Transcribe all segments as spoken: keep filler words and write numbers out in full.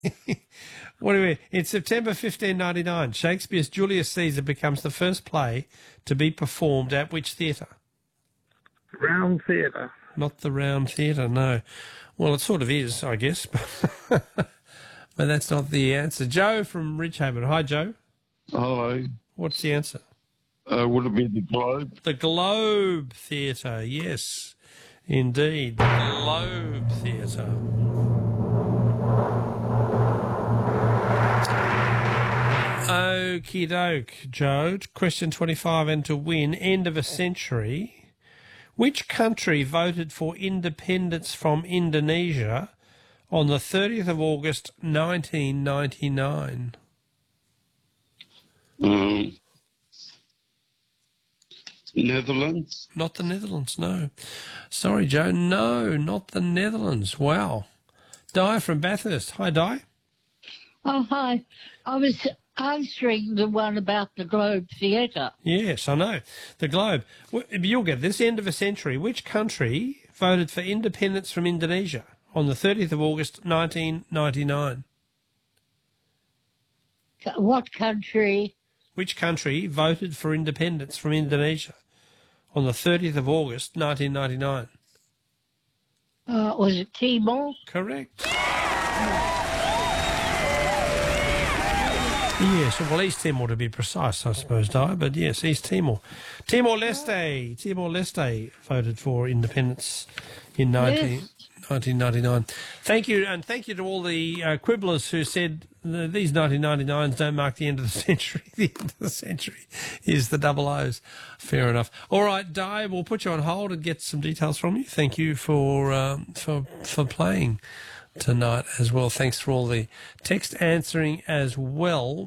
What do we? In September fifteen ninety-nine, Shakespeare's Julius Caesar becomes the first play to be performed at which theatre? Round Theatre. Not the Round Theatre, no. Well, it sort of is, I guess, but, but that's not the answer. Joe from Ridgehaven. Hi, Joe. Hello. What's the answer? Uh, would it be the Globe? The Globe Theatre, yes, indeed. The Globe Theatre. Okie doke, Joe. Question twenty-five, and to win, end of a century. Which country voted for independence from Indonesia on the thirtieth of August nineteen ninety-nine? Um, Netherlands? Not the Netherlands, no. Sorry, Joe, no, not the Netherlands. Wow. Di from Bathurst. Hi, Di. Oh, hi. I was answering the one about the Globe Theatre. Yes, I know. The Globe. You'll get this. End of a century. Which country voted for independence from Indonesia on the thirtieth of August nineteen ninety-nine? What country? Which country voted for independence from Indonesia on the thirtieth of August nineteen ninety-nine? Uh, was it Timor? Correct. Yes, well, East Timor to be precise, I suppose, Di, but yes, East Timor. Timor-Leste, Timor-Leste voted for independence in nineteen ninety-nine. Thank you, and thank you to all the uh, quibblers who said uh, these nineteen ninety-nines don't mark the end of the century. The end of the century is the double O's. Fair enough. All right, Di, we'll put you on hold and get some details from you. Thank you for um, for for playing tonight as well. Thanks for all the text answering as well.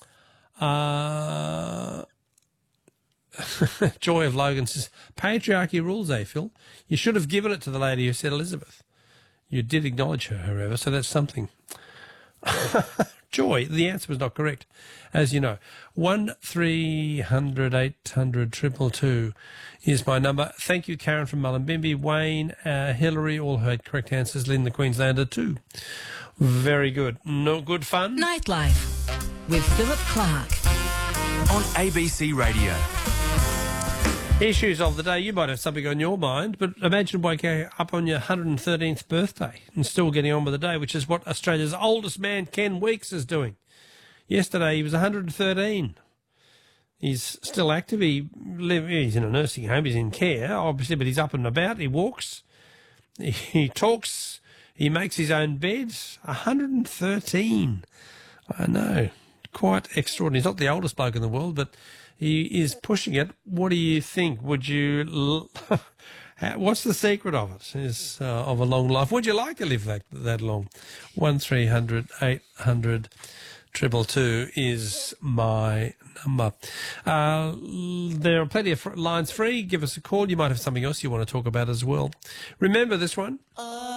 Uh, Joy of Logan says, patriarchy rules, eh, Phil? You should have given it to the lady who said Elizabeth. You did acknowledge her, however, so that's something. Joy, the answer was not correct, as you know. One three hundred eight hundred triple two is my number. Thank you, Karen from Mullumbimby. Wayne, uh, Hillary, all heard correct answers. Lynn the Queenslander too. Very good. No good fun. Nightlife with Philip Clark on A B C Radio. Issues of the day. You might have something on your mind, but imagine waking up on your one hundred thirteenth birthday and still getting on with the day, which is what Australia's oldest man, Ken Weeks, is doing. Yesterday he was one hundred thirteen. He's still active. He live, he's in a nursing home. He's in care, obviously, but he's up and about. He walks. He, he talks. He makes his own bed. one hundred thirteen. I know. Quite extraordinary. He's not the oldest bloke in the world, but he is pushing it. What do you think? Would you... What's the secret of it? Is uh, of a long life? Would you like to live that that long? One three hundred eight hundred triple two is my number. Uh, there are plenty of lines free. Give us a call. You might have something else you want to talk about as well. Remember this one. Uh